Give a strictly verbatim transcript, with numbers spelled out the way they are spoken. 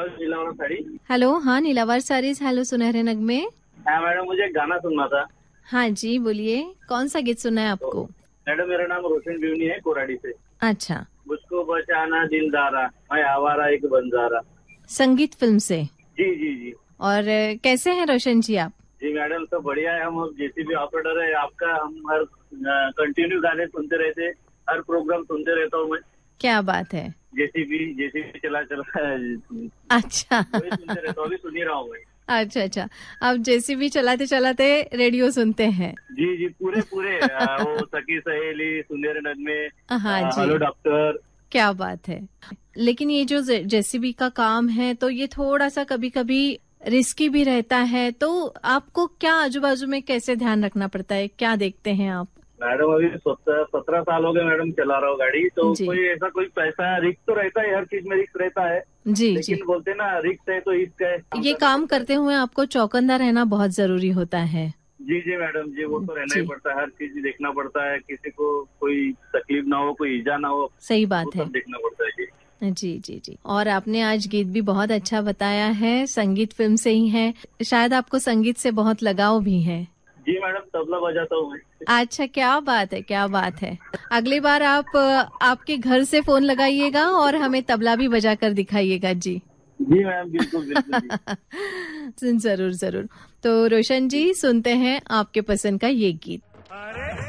Hello नीलावर sari. Hello, हाँ नीलावर saris. Hello सुनहरे नगमे। हाँ मैडम, मुझे एक गाना सुनना था। हाँ जी बोलिए, कौन सा गीत सुनना है आपको? मैडम मेरा नाम रोशन बिवनी है, कोराडी से। अच्छा, मुझको बचाना दिलदारा, मैं आवारा एक बंजारा। संगीत फिल्म से। जी जी जी। और अ, कैसे हैं रोशन जी आप? जी मैडम, सब बढ़िया है। हम जेसीबी ऑपरेटर है आपका। हम हर कंटिन्यू गाने सुनते रहते, हर प्रोग्राम सुनते रहता हूँ मैं। क्या बात है। जेसीबी जेसीबी चला चला अच्छा। वही सुनते रहता हूँ, अभी सुन ही रहा हूँ मैं। अच्छा अच्छा, आप जेसीबी चलाते चलाते रेडियो सुनते हैं? जी जी, पूरे पूरे आ, वो सखी सहेली, सुनहरे नगमे, हाँ आ, जी, हेलो डॉक्टर। क्या बात है। लेकिन ये जो जेसीबी का काम है तो ये थोड़ा सा कभी कभी रिस्की भी रहता है, तो आपको क्या आजू बाजू में कैसे ध्यान रखना पड़ता है, क्या देखते हैं आप? मैडम अभी सत्रह सत्रह साल हो गए मैडम, चला रहा हूँ गाड़ी। तो जी कोई ऐसा कोई पैसा रिस्क तो रहता है, हर चीज में रिस्क रहता है। जी जी। लेकिन बोलते ना, रिस्क है तो इश्क है। काम ये करना काम पड़ता है। करते हुए आपको चौकन्ना रहना बहुत जरूरी होता है। जी जी मैडम जी, वो तो रहना ही जी, पड़ता है। हर चीज देखना पड़ता है, किसी को कोई तकलीफ ना हो, कोई ईजा ना हो, सही वो बात है। सब देखना पड़ता है। जी जी जी जी। और आपने आज गीत भी बहुत अच्छा बताया है, संगीत फिल्म से ही है। शायद आपको संगीत से बहुत लगाव भी है। जी मैडम, तबला बजाता हूँ मैं। अच्छा, क्या बात है, क्या बात है। अगली बार आप अ, आपके घर से फोन लगाइएगा और हमें तबला भी बजा कर दिखाइएगा जी। जी मैम, बिल्कुल बिल्कुल जी। जरूर जरूर। तो रोशन जी, सुनते हैं आपके पसंद का ये गीत।